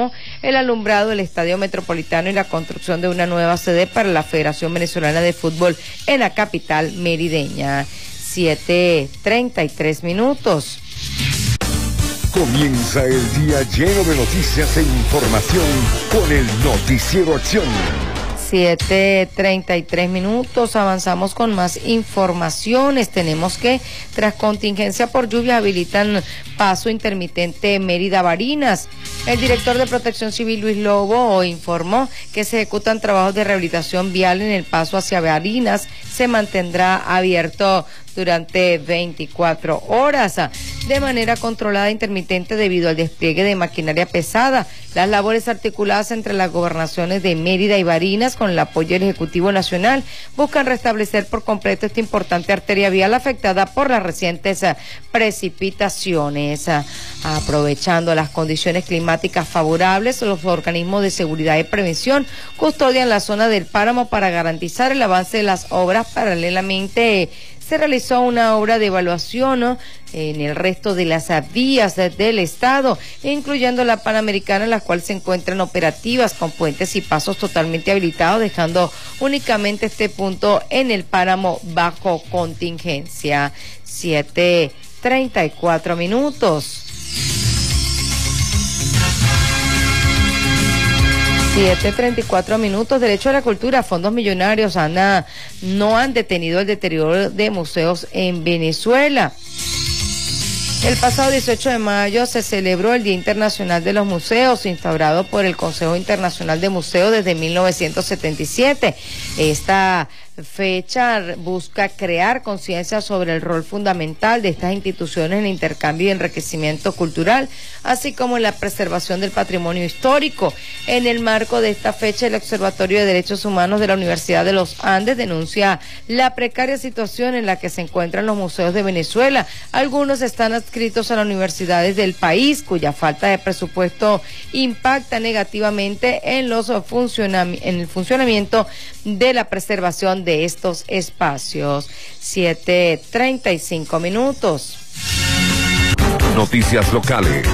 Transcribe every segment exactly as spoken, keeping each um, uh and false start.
como el alumbrado del Estadio Metropolitano y la construcción de una nueva sede para la Federación Venezolana de Fútbol en la capital merideña. siete treinta y tres minutos. Comienza el día lleno de noticias e información con el Noticiero Acción. siete treinta y tres minutos, avanzamos con más informaciones. Tenemos que, tras contingencia por lluvia, habilitan paso intermitente Mérida-Barinas. El director de Protección Civil, Luis Lobo, informó que se ejecutan trabajos de rehabilitación vial en el paso hacia Barinas. Se mantendrá abierto durante veinticuatro horas de manera controlada e intermitente debido al despliegue de maquinaria pesada. Las labores articuladas entre las gobernaciones de Mérida y Barinas con el apoyo del Ejecutivo Nacional buscan restablecer por completo esta importante arteria vial afectada por las recientes precipitaciones. Aprovechando las condiciones climáticas favorables, los organismos de seguridad y prevención custodian la zona del páramo para garantizar el avance de las obras. Paralelamente, se realizó una obra de evaluación, ¿no?, en el resto de las vías del estado, incluyendo la Panamericana, en la cual se encuentran operativas con puentes y pasos totalmente habilitados, dejando únicamente este punto en el páramo bajo contingencia. siete treinta y cuatro minutos. siete treinta y cuatro minutos. Derecho a la cultura. Fondos millonarios han, no han detenido el deterioro de museos en Venezuela. El pasado dieciocho de mayo se celebró el Día Internacional de los Museos, instaurado por el Consejo Internacional de Museos desde mil novecientos setenta y siete. Esta fecha busca crear conciencia sobre el rol fundamental de estas instituciones en el intercambio y enriquecimiento cultural, así como en la preservación del patrimonio histórico. En el marco de esta fecha, el Observatorio de Derechos Humanos de la Universidad de los Andes denuncia la precaria situación en la que se encuentran los museos de Venezuela. Algunos están adscritos a las universidades del país, cuya falta de presupuesto impacta negativamente en, los funcionami- en el funcionamiento de la preservación de estos espacios. siete treinta y cinco minutos. Noticias locales.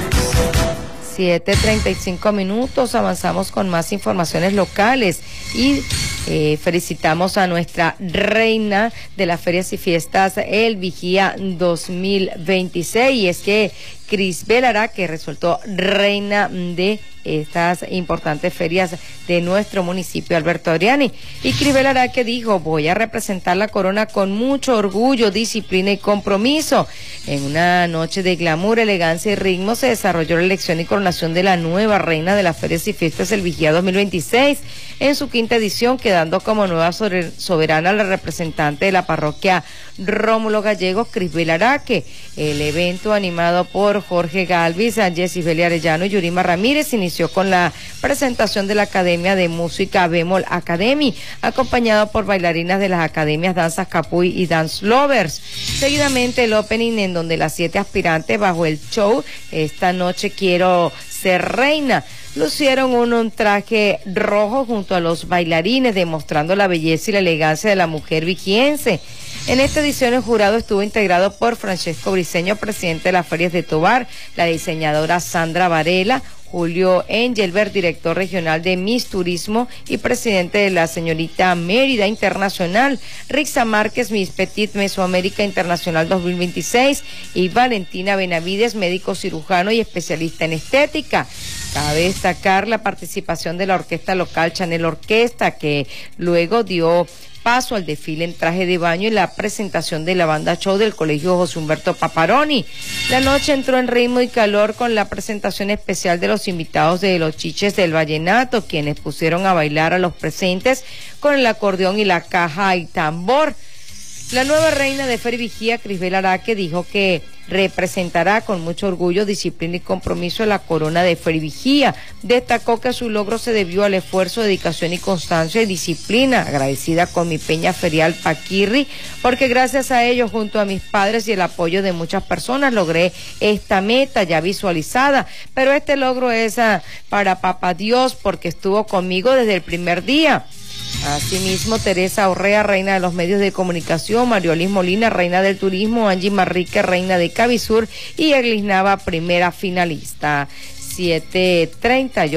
siete treinta y cinco minutos, avanzamos con más informaciones locales y eh, felicitamos a nuestra reina de las ferias y fiestas, el Vigía dos mil veintiséis, y es que Crisbel Araque resultó reina de estas importantes ferias de nuestro municipio, Alberto Adriani. Y Crisbel Araque dijo: voy a representar la corona con mucho orgullo, disciplina y compromiso. En una noche de glamour, elegancia y ritmo se desarrolló la elección y coronación de la nueva reina de las ferias y fiestas del Vigía dos mil veintiséis en su quinta edición, quedando como nueva soberana la representante de la parroquia Rómulo Gallegos, Crisbel Araque. El evento, animado por Jorge Galvis, Jessibel Arellano y Yurima Ramírez, inició con la presentación de la Academia de Música Bemol Academy, acompañado por bailarinas de las academias Danzas Capuy y Dance Lovers. Seguidamente el opening, en donde las siete aspirantes bajo el show Esta Noche Quiero Ser Reina lucieron un, un traje rojo junto a los bailarines, demostrando la belleza y la elegancia de la mujer vigiense. En esta edición el jurado estuvo integrado por Francesco Briceño, presidente de las Ferias de Tovar, la diseñadora Sandra Varela, Julio Engelbert, director regional de Miss Turismo y presidente de la Señorita Mérida Internacional, Rixa Márquez, Miss Petit Mesoamérica Internacional dos mil veintiséis, y Valentina Benavides, médico cirujano y especialista en estética. Cabe destacar la participación de la orquesta local Chanel Orquesta, que luego dio paso al desfile en traje de baño y la presentación de la banda show del Colegio José Humberto Paparoni. La noche entró en ritmo y calor con la presentación especial de los invitados de Los Chiches del Vallenato, quienes pusieron a bailar a los presentes con el acordeón y la caja y tambor. La nueva reina de Feria y Vigía, Crisbel Araque, dijo que representará con mucho orgullo, disciplina y compromiso a la corona de Feria y Vigía. Destacó que su logro se debió al esfuerzo, dedicación y constancia y disciplina. Agradecida con mi peña ferial Paquirri, porque gracias a ellos, junto a mis padres y el apoyo de muchas personas, logré esta meta ya visualizada. Pero este logro es uh, para Papá Dios, porque estuvo conmigo desde el primer día. Asimismo, Teresa Orrea, reina de los medios de comunicación, Mariolis Molina, reina del turismo, Angie Marrique, reina de Cavisur, y Eglis Nava, primera finalista. siete treinta y ocho